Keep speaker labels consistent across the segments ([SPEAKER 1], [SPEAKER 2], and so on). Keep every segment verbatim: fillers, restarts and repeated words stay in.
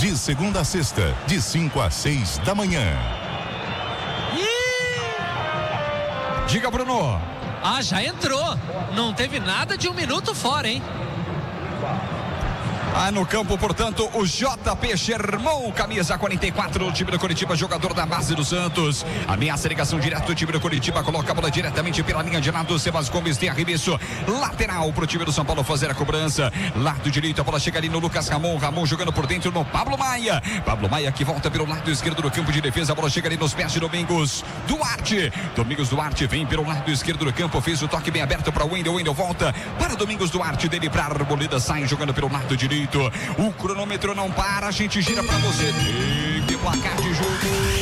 [SPEAKER 1] De segunda a sexta, de cinco a seis da manhã.
[SPEAKER 2] Diga, Bruno.
[SPEAKER 3] Ah, já entrou. Não teve nada de um minuto fora, hein?
[SPEAKER 2] Ah, no campo, portanto, o J P Sherman, camisa quarenta e quatro, time do Coritiba, jogador da base do Santos. Ameaça a ligação direto do time do Coritiba, coloca a bola diretamente pela linha de lado. Sebas Gomes tem arremesso lateral pro time do São Paulo fazer a cobrança. Lado direito, a bola chega ali no Lucas Ramon. Ramon jogando por dentro no Pablo Maia. Pablo Maia que volta pelo lado esquerdo do campo de defesa. A bola chega ali nos pés de Domingos Duarte. Domingos Duarte vem pelo lado esquerdo do campo, fez o toque bem aberto para o Wendel. Wendel volta para Domingos Duarte, dele para Arboleda, sai jogando pelo lado direito. O cronômetro não para, a gente gira pra você. Tem placar de jogo.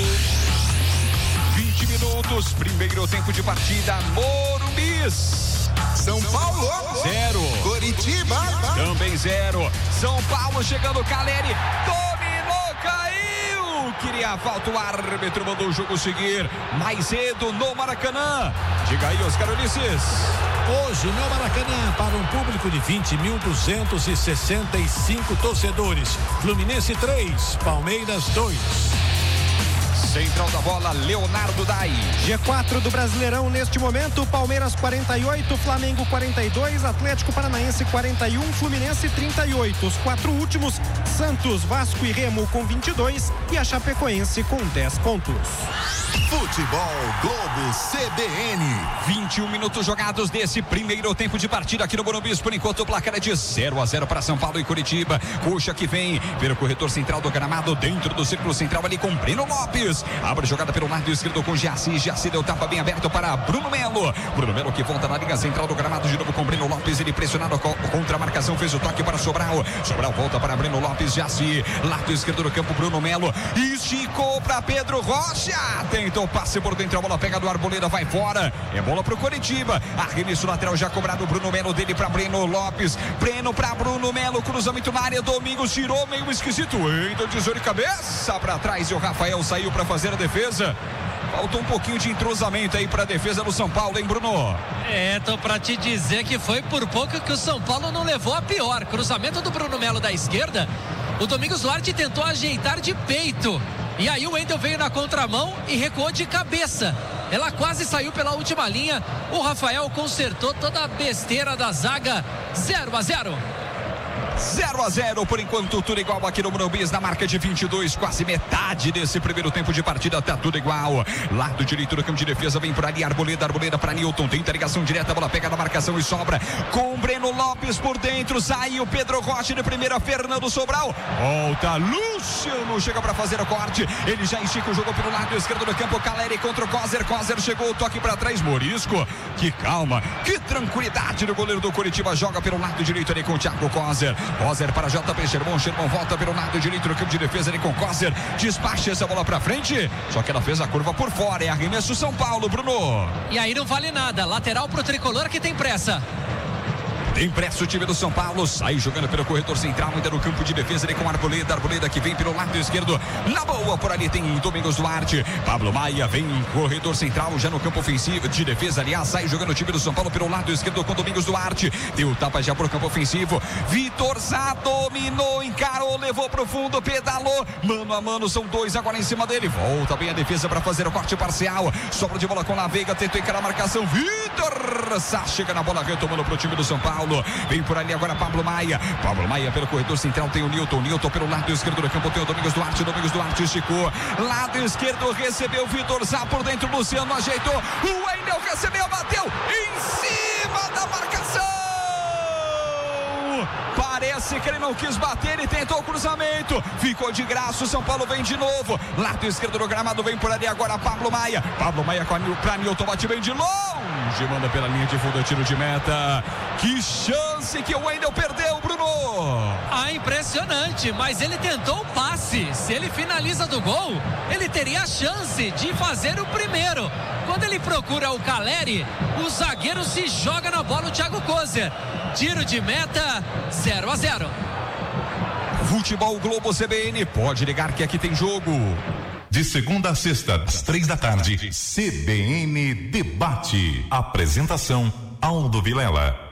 [SPEAKER 2] vinte minutos, primeiro tempo de partida. Morumbis.
[SPEAKER 4] São Paulo,
[SPEAKER 2] zero.
[SPEAKER 4] Coritiba,
[SPEAKER 2] também zero. São Paulo chegando, Caleri. Dominou, caiu. Queria a falta, o árbitro mandou o jogo seguir. Mais cedo no Maracanã. Diga aí, Oscar Ulisses.
[SPEAKER 5] Hoje no Maracanã, para um público de vinte mil duzentos e sessenta e cinco torcedores. Fluminense três, Palmeiras dois.
[SPEAKER 2] Central da bola, Leonardo Dai.
[SPEAKER 6] G quatro do Brasileirão neste momento, Palmeiras quarenta e oito, Flamengo quarenta e dois, Atlético Paranaense quarenta e um, Fluminense trinta e oito. Os quatro últimos, Santos, Vasco e Remo com vinte e dois e a Chapecoense com dez pontos.
[SPEAKER 4] Futebol Globo C B N.
[SPEAKER 2] vinte e um minutos jogados desse primeiro tempo de partida aqui no Morumbi. Por enquanto o placar é de zero a zero para São Paulo e Coritiba. Coxa que vem pelo corredor central do gramado, dentro do círculo central ali com Breno Lopes. Abre jogada pelo lado esquerdo com Giassi. Giassi deu tapa bem aberto para Bruno Melo. Bruno Melo que volta na linha central do gramado de novo com Breno Lopes. Ele pressionado contra a marcação, fez o toque para Sobral. Sobral volta para Breno Lopes. Giassi, lado esquerdo do campo, Bruno Melo. Esticou para Pedro Rocha. Tentou passe por dentro, a bola pega do Arboleda, vai fora. É bola pro Coritiba. Arremesso lateral já cobrado. Bruno Melo dele para Breno Lopes. Breno para Bruno Melo. Cruzamento na área. Domingos tirou meio esquisito. Ainda tesouro de cabeça para trás e o Rafael saiu para fazer a defesa. Faltou um pouquinho de entrosamento aí para a defesa do São Paulo, hein, Bruno?
[SPEAKER 3] É, tô pra te dizer que foi por pouco que o São Paulo não levou a pior. Cruzamento do Bruno Melo da esquerda. O Domingos Duarte tentou ajeitar de peito. E aí o Wendel veio na contramão e recuou de cabeça. Ela quase saiu pela última linha. O Rafael consertou toda a besteira da zaga. zero a zero.
[SPEAKER 2] zero a zero por enquanto, tudo igual aqui no Morumbi, na marca de vinte e dois, quase metade desse primeiro tempo de partida, tá tudo igual. Lado direito do campo de defesa, vem por ali Arboleda, Arboleda para Newton, tenta ligação direta, a bola pega na marcação e sobra com Breno Lopes por dentro, saiu Pedro Rocha de primeira, Fernando Sobral, volta Luciano, chega para fazer o corte, ele já estica o jogo pelo lado esquerdo do campo, Caleri contra o Coser, Coser chegou, o toque para trás, Morisco, que calma, que tranquilidade do goleiro do Coritiba, joga pelo lado direito ali com o Thiago Coser. Coser para J P Sherman, Sherman volta pelo lado direito do campo de defesa ali com Coser, despacha essa bola pra frente, só que ela fez a curva por fora, é arremesso São Paulo, Bruno.
[SPEAKER 3] E aí não vale nada, lateral pro tricolor que tem pressa.
[SPEAKER 2] Tem pressa o time do São Paulo, sai jogando pelo corredor central, ainda no campo de defesa ali com Arboleda, Arboleda que vem pelo lado esquerdo, na boa por ali tem Domingos Duarte, Pablo Maia vem no corredor central, já no campo ofensivo, de defesa aliás, sai jogando o time do São Paulo pelo lado esquerdo com Domingos Duarte, deu tapa já pro campo ofensivo, Vitor Sá dominou, encarou, levou pro fundo, pedalou, mano a mano, são dois agora em cima dele, volta bem a defesa para fazer o corte parcial, sobra de bola com a Veiga, tentou encarar a marcação, Vitor Sá chega na bola, retomando pro time do São Paulo. Vem por ali agora Pablo Maia. Pablo Maia pelo corredor central tem o Newton. Newton pelo lado esquerdo do campo tem o Domingos Duarte. Domingos Duarte esticou. Lado esquerdo recebeu Vitor Sá por dentro. Luciano ajeitou. O Wendel recebeu, bateu em cima da marcação. Parece que ele não quis bater, ele tentou o cruzamento, ficou de graça, o São Paulo vem de novo, lado esquerdo do gramado, vem por ali agora Pablo Maia, Pablo Maia para Newton, bate bem de longe, manda pela linha de fundo, tiro de meta, que chance que o Wendel perdeu, Bruno.
[SPEAKER 3] Ah, impressionante, mas ele tentou o passe, se ele finaliza do gol, ele teria a chance de fazer o primeiro. Quando ele procura o Caleri, o zagueiro se joga na bola, o Thiago Coser. Tiro de meta, zero a zero.
[SPEAKER 2] Futebol Globo C B N, pode ligar que aqui tem jogo.
[SPEAKER 1] De segunda a sexta, às três da tarde, C B N Debate. Apresentação, Aldo Vilela.